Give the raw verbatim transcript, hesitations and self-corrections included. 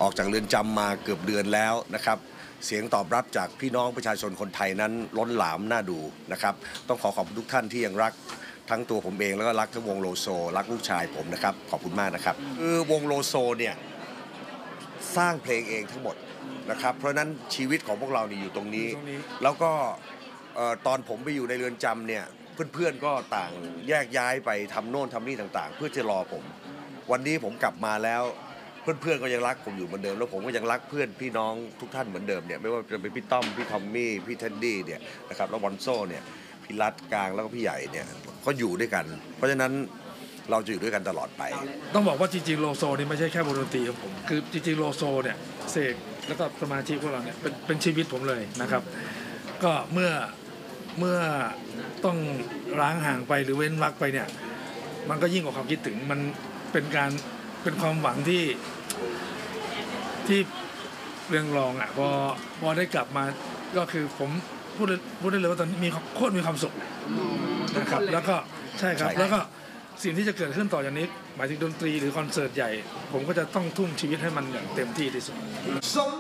อกจากเรือนจำมาเกือบเดือนแล้วนะครับเสียงตอบรับจากพี่น้องประชาชนคนไทยนั้นล้นหลามน่าดูนะครับต้องขอขอบคุณทุกท่านที่ยังรักทั้งตัวผมเองแล้วก็รักทั้งวงโลโซรักลูกชายผมนะครับขอบคุณมากนะครับคือวงโลโซเนี่ยสร้างเพลงเองทั้งหมดนะครับเพราะนั้นชีวิตของพวกเรานี่อยู่ตรงนี้แล้วก็ตอนผมไปอยู่ในเรือนจำเนี่ยเพื่อนๆก็ต่างแยกย้ายไปทำโน่นทำนี่ต่างๆเพื่อจะรอผมวันนี้ผมกลับมาแล้วเพื่อนๆก็ยังรักผมอยู่เหมือนเดิมแล้วผมก็ยังรักเพื่อนพี่น้องทุกท่านเหมือนเดิมเนี่ยไม่ว่าจะเป็นพี่ต้อมพี่ทอมมี่พี่เท็ดดี้เนี่ยนะครับแล้ววอนโซ่เนี่ยพี่รัฐกลางแล้วก็พี่ใหญ่เนี่ยก็อยู่ด้วยกันเพราะฉะนั้นเราจะอยู่ด้วยกันตลอดไปต้องบอกว่าจริงๆโลโซนี่ไม่ใช่แค่วงดนตรีของผมคือจริงๆโลโซเนี่ยเสกแล้วก็สมาชิกพวกเราเนี่ยเป็นเป็นชีวิตผมเลยนะครับก็เมื่อเมื่อต้องล้างห่างไปหรือเว้นวรรคไปเนี่ยมันก็ยิ่งกว่าความคิดถึงมันเป็นการเป็นความหวังที่ที่เรื่องรองอ่ะพอพอได้กลับมาก็คือผมพูดพูดได้เลยว่าตอนนี้มีโคตรมีความสุขนะครับแล้วก็ใช่ครับแล้วก็สิ่งที่จะเกิดขึ้นต่อจากนี้หมายถึงดนตรีหรือคอนเสิร์ตใหญ่ผมก็จะต้องทุ่มชีวิตให้มันอย่างเต็มที่ที่สุด